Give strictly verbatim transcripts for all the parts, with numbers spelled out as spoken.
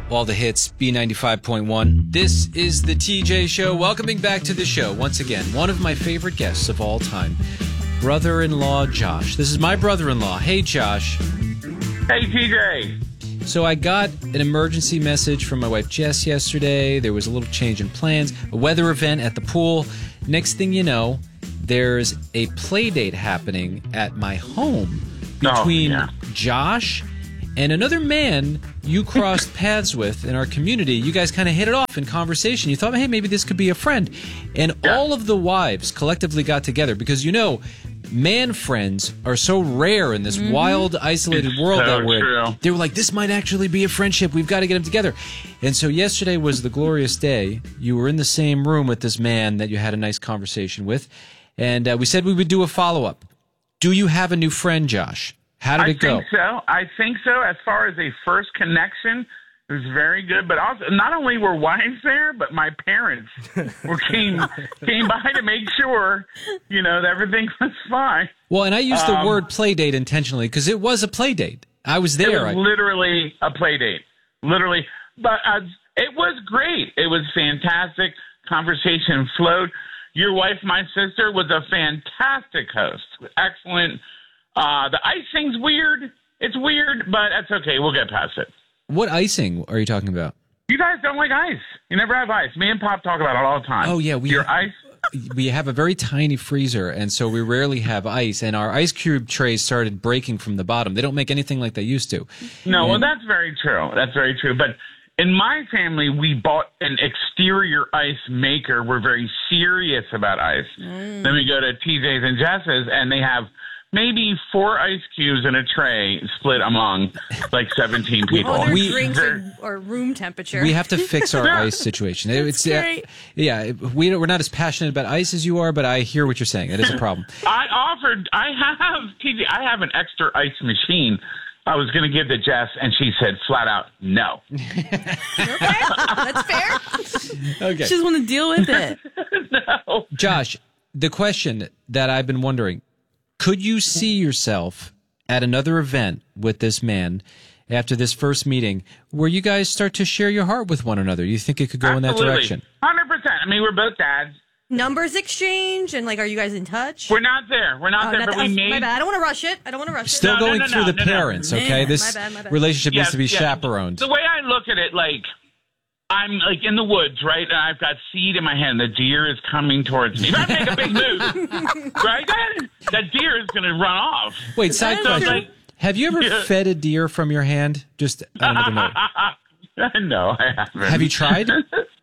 All the hits, B ninety-five point one. This is the T J Show. Welcoming back to the show, once again, one of my favorite guests of all time, brother-in-law Josh. This is my brother-in-law. Hey, Josh. Hey, T J. So I got an emergency message from my wife Jess yesterday. There was a little change in plans, a weather event at the pool. Next thing you know, there's a play date happening at my home between oh, yeah. Josh and another man you crossed paths with in our community. You guys kind of hit it off in conversation. You thought, hey, maybe this could be a friend. And yeah. all of the wives collectively got together because, you know, man friends are so rare in this mm-hmm. wild, isolated it's world so that we're in. True. They were like, this might actually be a friendship. We've got to get them together. And so yesterday was the glorious day. You were in the same room with this man that you had a nice conversation with. And uh, we said we would do a follow-up. Do you have a new friend, Josh? How did I it go? I think so. I think so. As far as a first connection, it was very good. But also, not only were wives there, but my parents were came came by to make sure, you know, that everything was fine. Well, and I used the um, word play date intentionally because it was a play date. I was there. It was literally a play date, literally. But uh, it was great. It was fantastic. Conversation flowed. Your wife, my sister, was a fantastic host. Excellent. Uh, the icing's weird. It's weird, but that's okay. We'll get past it. What icing are you talking about? You guys don't like ice. You never have ice. Me and Pop talk about it all the time. Oh, yeah. We Your have, ice? We have a very tiny freezer, and so we rarely have ice. And our ice cube trays started breaking from the bottom. They don't make anything like they used to. No, and, well, that's very true. That's very true. But in my family, we bought an exterior ice maker. We're very serious about ice. Mm. Then we go to T J's and Jess's, and they have maybe four ice cubes in a tray split among like seventeen people. Oh, we, drinks or, or room temperature. We have to fix our ice situation. It's great. Uh, yeah, we, we're not as passionate about ice as you are, but I hear what you're saying. It is a problem. I offered, I have, T J, I have an extra ice machine I was going to give to Jess, and she said flat out, no. Okay, that's fair. Okay. She just want to deal with it. No. Josh, the question that I've been wondering, could you see yourself at another event with this man after this first meeting where you guys start to share your heart with one another? You think it could go Absolutely. in that direction? one hundred percent. I mean, we're both dads. Numbers exchange, and like, are you guys in touch? We're not there. We're not oh, there, not but the, we oh, made... My bad. I don't want to rush it. I don't want to rush Still it. going no, no, through no, the no, no. parents, okay? Man, this my bad, my bad. relationship yes, needs to be yes. chaperoned. The way I look at it, like, I'm like in the woods, right? And I've got seed in my hand. The deer is coming towards me. If I make a big move, right? Then that deer is going to run off. Wait, side So, question. like, Have you ever yeah. fed a deer from your hand? Just on another note. No, I haven't. Have you tried?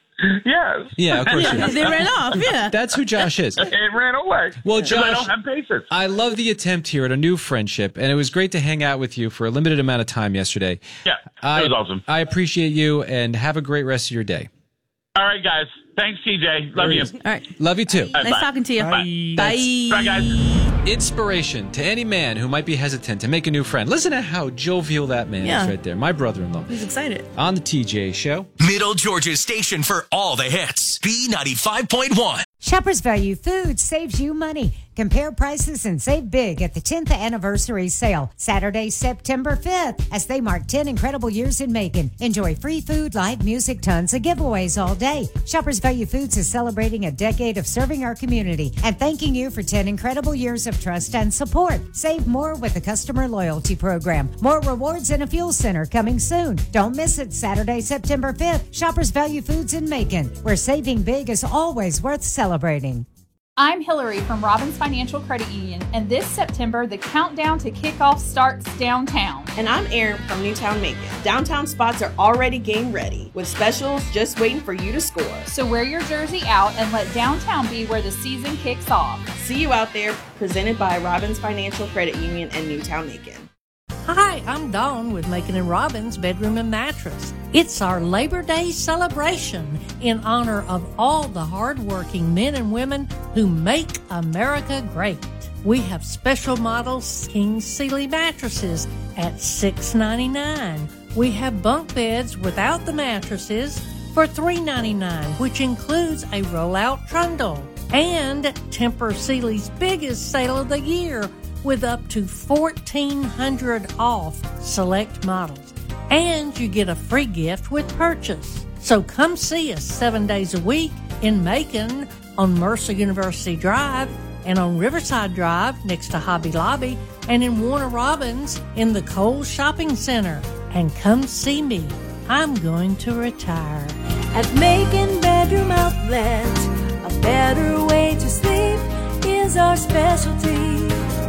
Yes. Yeah, of course you have. They ran off, yeah. That's who Josh is. It ran away. Well, 'Cause Josh, I don't have patience. I love the attempt here at a new friendship, and it was great to hang out with you for a limited amount of time yesterday. Yeah, I, it was awesome. I appreciate you, and have a great rest of your day. All right, guys. Thanks, T J. Love you. All right. Love you too. Bye. Nice talking to you. Bye. Bye. Bye, guys. Inspiration to any man who might be hesitant to make a new friend. Listen to how jovial that man Yeah. is right there. My brother-in-law. He's excited. On the T J Show. Middle Georgia's station for all the hits. B ninety-five point one. Shoppers Value Foods saves you money. Compare prices and save big at the tenth anniversary sale, Saturday, September fifth, as they mark ten incredible years in Macon. Enjoy free food, live music, tons of giveaways all day. Shoppers Value Foods is celebrating a decade of serving our community and thanking you for ten incredible years of trust and support. Save more with the customer loyalty program. More rewards and a fuel center coming soon. Don't miss it, Saturday, September fifth. Shoppers Value Foods in Macon, where saving big is always worth celebrating. I'm Hillary from Robbins Financial Credit Union, and this September, the countdown to kickoff starts downtown. And I'm Erin from Newtown Macon. Downtown spots are already game ready, with specials just waiting for you to score. So wear your jersey out and let downtown be where the season kicks off. See you out there, presented by Robbins Financial Credit Union and Newtown Macon. Hi, I'm Dawn with Macon and Robbins Bedroom and Mattress. It's our Labor Day celebration in honor of all the hardworking men and women who make America great. We have special models King Sealy mattresses at six ninety-nine. We have bunk beds without the mattresses for three ninety-nine, which includes a rollout trundle. And Tempur Sealy's biggest sale of the year, with up to fourteen hundred dollars off select models. and you get a free gift with purchase. So come see us seven days a week in Macon on Mercer University Drive and on Riverside Drive next to Hobby Lobby and in Warner Robins in the Kohl's Shopping Center. And come see me. I'm going to retire. At Macon Bedroom Outlet, a better way to sleep is our specialty.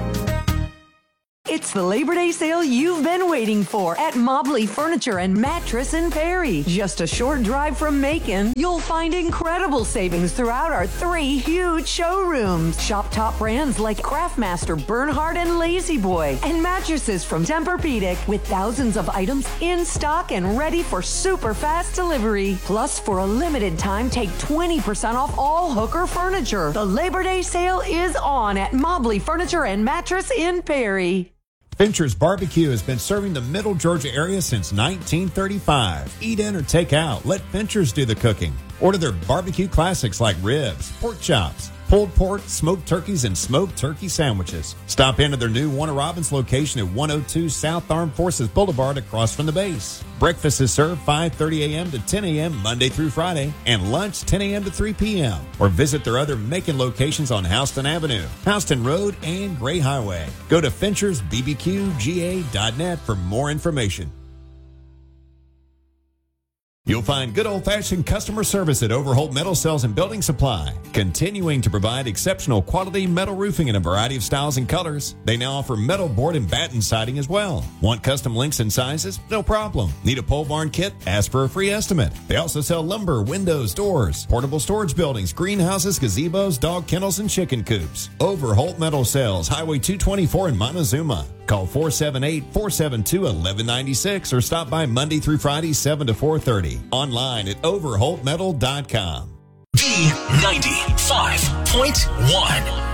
It's the Labor Day sale you've been waiting for at Mobley Furniture and Mattress in Perry. Just a short drive from Macon, you'll find incredible savings throughout our three huge showrooms. Shop top brands like Craftmaster, Bernhard, and Lazy Boy, and mattresses from Tempur-Pedic with thousands of items in stock and ready for super fast delivery. Plus, for a limited time, take twenty percent off all Hooker furniture. The Labor Day sale is on at Mobley Furniture and Mattress in Perry. Fincher's Barbecue has been serving the Middle Georgia area since nineteen thirty-five. Eat in or take out. Let Fincher's do the cooking. Order their barbecue classics like ribs, pork chops, pulled pork, smoked turkeys, and smoked turkey sandwiches. Stop into their new Warner Robins location at one oh two South Armed Forces Boulevard across from the base. Breakfast is served five thirty a.m. to ten a.m. Monday through Friday, and lunch ten a.m. to three p.m. Or visit their other Macon locations on Houston Avenue, Houston Road, and Gray Highway. Go to Finchers B B Q G A dot net for more information. You'll find good old-fashioned customer service at Overholt Metal Sales and Building Supply, continuing to provide exceptional quality metal roofing in a variety of styles and colors. They now offer metal board and batten siding as well. Want custom lengths and sizes? No problem. Need a pole barn kit? Ask for a free estimate. They also sell lumber, windows, doors, portable storage buildings, greenhouses, gazebos, dog kennels, and chicken coops. Overholt Metal Sales, Highway two twenty-four in Montezuma. Call four seven eight, four seven two, one one nine six or stop by Monday through Friday, seven to four thirty. Online at overholt metal dot com. B ninety-five point one.